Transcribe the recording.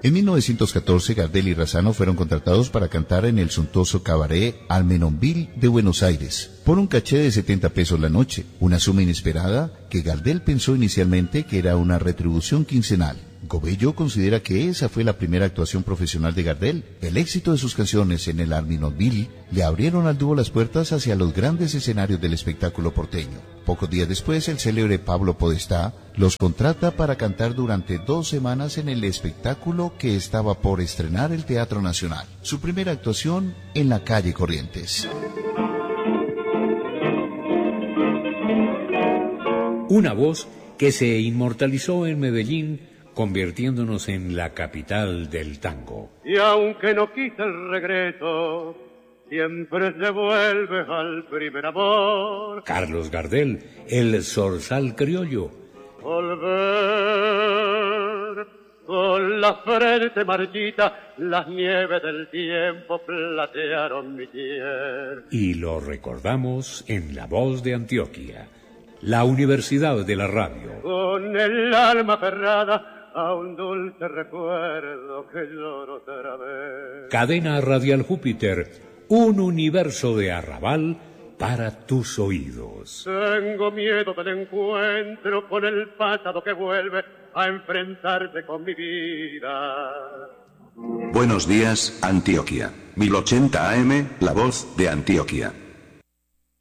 En 1914, Gardel y Razzano fueron contratados para cantar en el suntuoso cabaret Almenonville de Buenos Aires, por un caché de 70 pesos la noche, una suma inesperada que Gardel pensó inicialmente que era una retribución quincenal. Gobello considera que esa fue la primera actuación profesional de Gardel. El éxito de sus canciones en el Almenonville le abrieron al dúo las puertas hacia los grandes escenarios del espectáculo porteño. Pocos días después, el célebre Pablo Podestá los contrata para cantar durante 2 semanas en el espectáculo que estaba por estrenar el Teatro Nacional. Su primera actuación en la calle Corrientes. Una voz que se inmortalizó en Medellín, convirtiéndonos en la capital del tango. Y aunque no quise el regreso, siempre se vuelve al primer amor. Carlos Gardel, el zorzal criollo. Volver con la frente marchita, las nieves del tiempo platearon mi piel. Y lo recordamos en La Voz de Antioquia, la Universidad de la Radio. Con el alma aferrada a un dulce recuerdo que lloro otra vez. Cadena Radial Júpiter, un universo de arrabal para tus oídos. Tengo miedo del encuentro con el pasado que vuelve a enfrentarse con mi vida. Buenos días, Antioquia. 1080 AM, La Voz de Antioquia.